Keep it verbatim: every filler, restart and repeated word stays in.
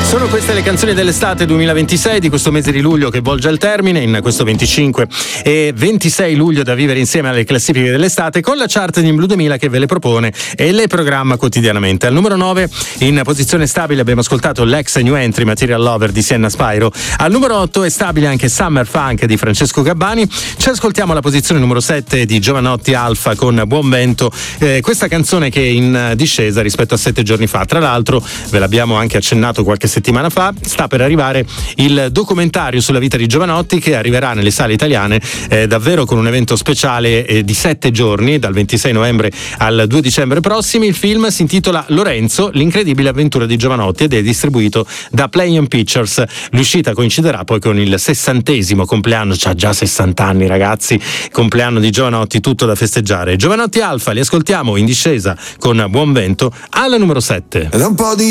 Sono queste le canzoni dell'estate duemilaventisei, di questo mese di luglio che volge al termine, in questo venticinque e ventisei luglio, da vivere insieme alle classifiche dell'estate, con la chart di Blue duemila che ve le propone e le programma quotidianamente. Al numero nove, in posizione stabile, abbiamo ascoltato l'ex new entry Material Lover di Sienna Spyro. Al numero otto è stabile anche Summer Funk di Francesco Gabbani. Ci ascoltiamo la posizione numero sette di Giovanotti Alfa con Buon Vento, eh, questa canzone che è in discesa rispetto a sette giorni fa. Tra l'altro, ve l'abbiamo anche accennato qualche settimana fa, sta per arrivare il documentario sulla vita di Giovanotti, che arriverà nelle sale italiane eh, davvero con un evento speciale eh, di sette giorni, dal ventisei novembre al due dicembre prossimi. Il film si intitola Lorenzo, l'incredibile avventura di Giovanotti ed è distribuito da Play and Pictures. L'uscita coinciderà poi con il sessantesimo compleanno, c'ha già sessanta anni ragazzi, compleanno di Giovanotti, tutto da festeggiare. Giovanotti Alfa, li ascoltiamo in discesa con Buon Vento alla numero sette. Da un po' di